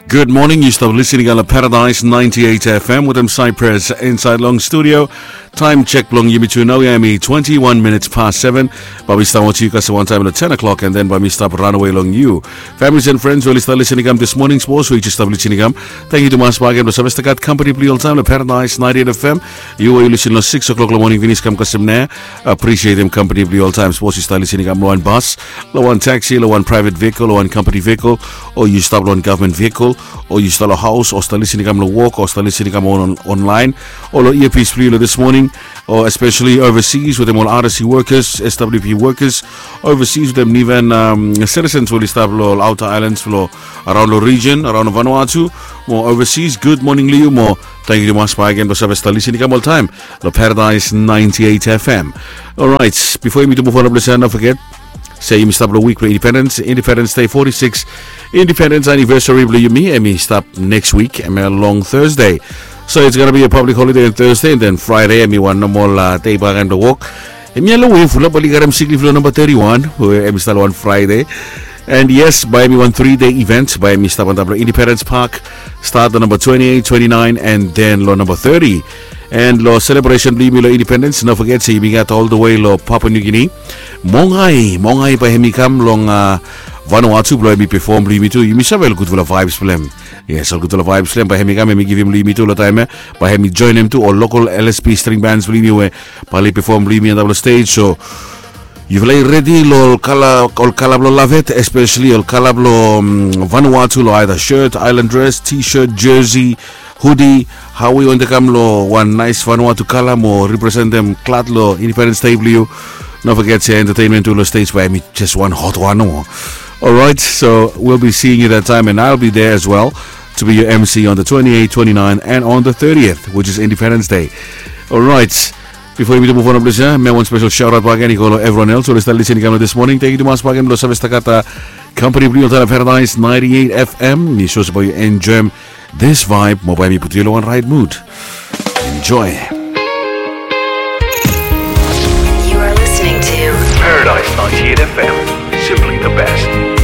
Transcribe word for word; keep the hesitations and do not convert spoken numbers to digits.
Good morning, you start listening on Paradise ninety-eight F M with them Cypress inside Long Studio. Time check long you between now Yami twenty-one minutes past seven. But we start watching you one time at ten o'clock and then by me stop runaway long you. Families and friends will start listening um, this morning sports we just start listening um. Thank you to Mas Bagam the Savesta Cat Company Play all time Paradise ninety-eight F M. You will listen at six o'clock in the morning Vinis come custom there. Appreciate them company Play all time sports you start listening um one bus, low one taxi, low one private vehicle, low one company vehicle, or you stop one government vehicle, or you start a house, or start listening um walk, or start listening um on online, or earpiece play this morning. Or especially overseas with them all R S C workers, S W P workers, overseas with them even um, citizens will establish outer islands flow around the region, around Vanuatu, more overseas. Good morning, Leo. More thank you to Mas again for service listening all time. The Paradise ninety-eight F M. Alright, before you move on, please don't forget. Say you stop the week for Independence, Independence Day forty-six, Independence anniversary. Blue me and me stop next week and a long Thursday. So it's gonna be a public holiday on Thursday and then Friday and me one no more uh, day back and the walk. And me alone full up Baligaram Sigli flow number thirty-one, where I'm still on Friday. And yes, by me one three day event by me stop on the Independence Park, start the number twenty-eight, twenty-nine and then law number thirty. And law celebration be lo independence. Don't forget say we got all the way lo Papua New Guinea. Mongai, Mongai by hemi come long uh Vanuatu blow me perform me too. You miss a well good full of vibes film. Yes, all good full of vibes film by hemi come me give him me too the time by hemi join him too or local L S P string bands believe me where Pali perform me on the stage. So you've lay ready lo kala all kalablo love it, especially all kalablo um, Vanuatu lo either shirt, island dress, t-shirt, jersey, hoodie. How we want to come lo one nice Vanuatu color more represent them clad lo Independence Day blue. Don't forget to entertainment to the stage by me just one hot one more. Alright, so we'll be seeing you that time and I'll be there as well to be your M C on the twenty-eighth, twenty-ninth and on the thirtieth, which is Independence Day. Alright, before we move on, please, uh, may one special shout out to everyone else who is listening this morning. Thank you to Mas Bagam, Los Avestacata Company Blue Hotel Paradise ninety-eight F M. Me shows about you enjoy this vibe, mobile me put you on right mood. Enjoy. You are listening to Paradise ninety-eight F M, simply the best.